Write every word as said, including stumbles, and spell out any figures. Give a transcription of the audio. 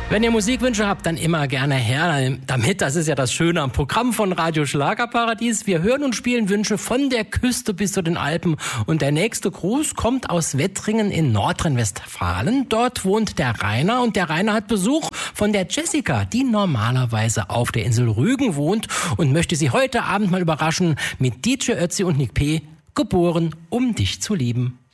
Wenn ihr Musikwünsche habt, dann immer gerne her damit. Das ist ja das Schöne am Programm von Radio Schlagerparadies. Wir hören und spielen Wünsche von der Küste bis zu den Alpen. Und der nächste Gruß kommt aus Wettringen in Nordrhein-Westfalen. Dort wohnt der Rainer und der Rainer hat Besuch von der Jessica, die normalerweise auf der Insel Rügen wohnt und möchte sie heute Abend mal überraschen mit D J Ötzi und Nick P., geboren, um dich zu lieben.